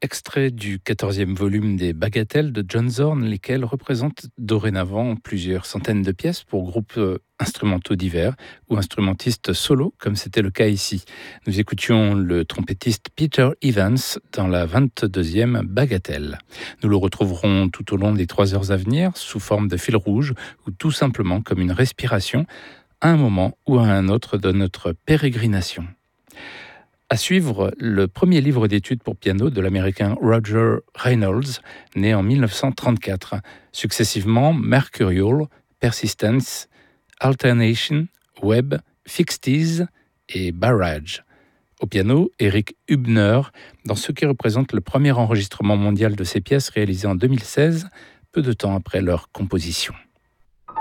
extrait du 14e volume des Bagatelles de John Zorn, lesquelles représentent dorénavant plusieurs centaines de pièces pour groupes instrumentaux divers ou instrumentistes solo, comme c'était le cas ici. Nous écoutions le trompettiste Peter Evans dans la 22e Bagatelle. Nous le retrouverons tout au long des 3 heures à venir, sous forme de fil rouge ou tout simplement comme une respiration, à un moment ou à un autre de notre pérégrination. À suivre, le premier livre d'études pour piano de l'américain Roger Reynolds, né en 1934, successivement Mercurial, Persistence, Alternation, Web, Fixed Ease et Barrage. Au piano, Eric Hübner, dans ce qui représente le premier enregistrement mondial de ces pièces réalisé en 2016, peu de temps après leur composition.